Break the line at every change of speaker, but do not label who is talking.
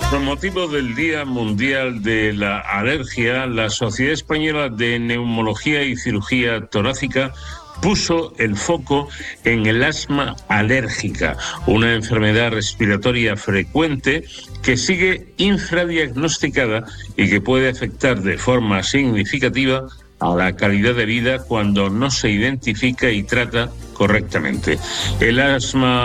Con motivo del Día Mundial de la Alergia, la Sociedad Española de Neumología y Cirugía Torácica puso el foco en el asma alérgica, una enfermedad respiratoria frecuente que sigue infradiagnosticada y que puede afectar de forma significativa a la calidad de vida cuando no se identifica y trata correctamente. El asma